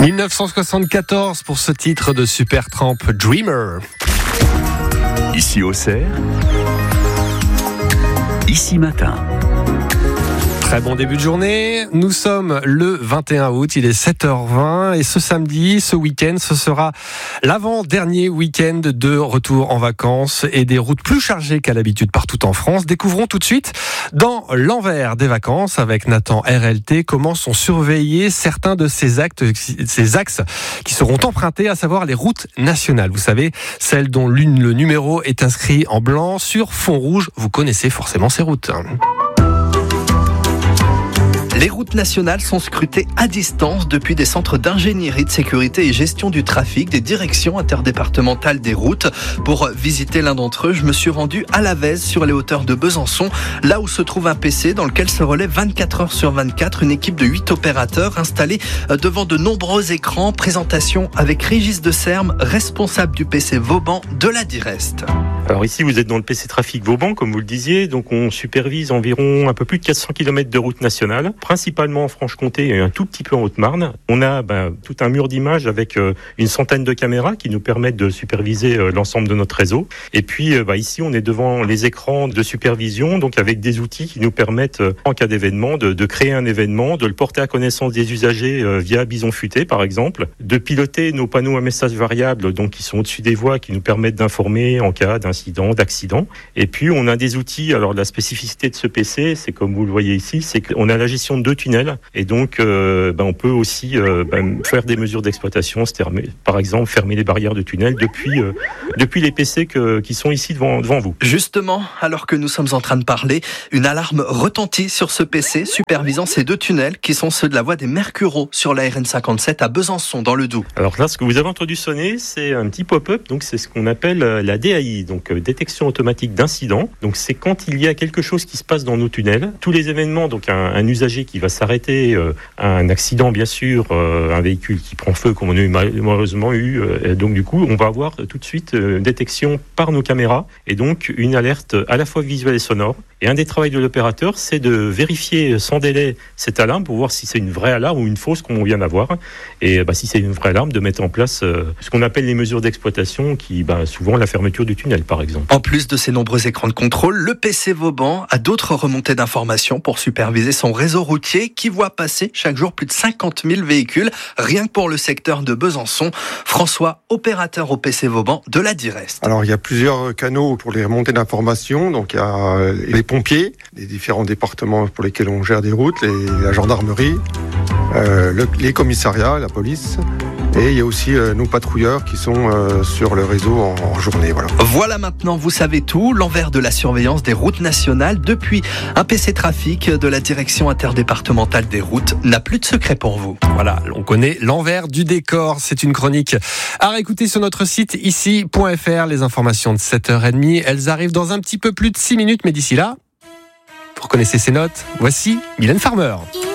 1974 pour ce titre de Supertramp, Dreamer. Ici Auxerre, ici matin. Très bon début de journée. Nous sommes le 21 août, il est 7h20 et ce samedi, ce week-end, ce sera l'avant-dernier week-end de retour en vacances et des routes plus chargées qu'à l'habitude partout en France. Découvrons tout de suite dans l'envers des vacances avec Nathan RLT comment sont surveillés certains de ces axes qui seront empruntés, à savoir les routes nationales. Vous savez, celles dont le numéro est inscrit en blanc sur fond rouge. Vous connaissez forcément ces routes. Les routes nationales sont scrutées à distance depuis des centres d'ingénierie de sécurité et gestion du trafic des directions interdépartementales des routes. Pour visiter l'un d'entre eux, je me suis rendu à Lavez sur les hauteurs de Besançon, là où se trouve un PC dans lequel se relaie 24 heures sur 24 une équipe de 8 opérateurs installés devant de nombreux écrans. Présentation avec Régis de Serme, responsable du PC Vauban de la Direst. Alors ici, vous êtes dans le PC Trafic Vauban, comme vous le disiez. Donc on supervise environ un peu plus de 400 km de route nationale, principalement en Franche-Comté et un tout petit peu en Haute-Marne. On a tout un mur d'images avec une centaine de caméras qui nous permettent de superviser l'ensemble de notre réseau. Et puis ici, on est devant les écrans de supervision, donc avec des outils qui nous permettent, en cas d'événement, de créer un événement, de le porter à connaissance des usagers via Bison Futé, par exemple, de piloter nos panneaux à messages variables, donc qui sont au-dessus des voies, qui nous permettent d'informer en cas d'accident. Et puis, on a des outils. Alors, la spécificité de ce PC, c'est comme vous le voyez ici, c'est qu'on a la gestion de 2 tunnels. Et donc, on peut aussi faire des mesures d'exploitation, c'est-à-dire, par exemple, fermer les barrières de tunnel depuis les PC qui sont ici devant vous. Justement, alors que nous sommes en train de parler, une alarme retentit sur ce PC, supervisant ces 2 tunnels qui sont ceux de la voie des Mercureaux sur la RN57 à Besançon, dans le Doubs. Alors là, ce que vous avez entendu sonner, c'est un petit pop-up. Donc, c'est ce qu'on appelle la DAI. Donc, détection automatique d'incident. Donc c'est quand il y a quelque chose qui se passe dans nos tunnels. Tous les événements, donc un usager qui va s'arrêter, un accident bien sûr, un véhicule qui prend feu comme on a malheureusement eu. Donc du coup, on va avoir tout de suite détection par nos caméras et donc une alerte à la fois visuelle et sonore. Et un des travaux de l'opérateur, c'est de vérifier sans délai cette alarme pour voir si c'est une vraie alarme ou une fausse qu'on vient d'avoir. Et si c'est une vraie alarme, de mettre en place ce qu'on appelle les mesures d'exploitation qui, souvent la fermeture du tunnel par exemple. En plus de ces nombreux écrans de contrôle, le PC Vauban a d'autres remontées d'informations pour superviser son réseau routier qui voit passer chaque jour plus de 50 000 véhicules, rien que pour le secteur de Besançon. François, opérateur au PC Vauban de la Direst. Alors il y a plusieurs canaux pour les remontées d'informations. Donc il y a les pompiers, les différents départements pour lesquels on gère des routes, la gendarmerie, les commissariats, la police. Et il y a aussi nos patrouilleurs qui sont sur le réseau en journée. Voilà maintenant, vous savez tout. L'envers de la surveillance des routes nationales depuis un PC Trafic de la direction interdépartementale des routes n'a plus de secret pour vous. Voilà, on connaît l'envers du décor. C'est une chronique à réécouter sur notre site ici.fr. Les informations de 7h30, elles arrivent dans un petit peu plus de 6 minutes. Mais d'ici là, vous reconnaissez ces notes. Voici Mylène Farmer.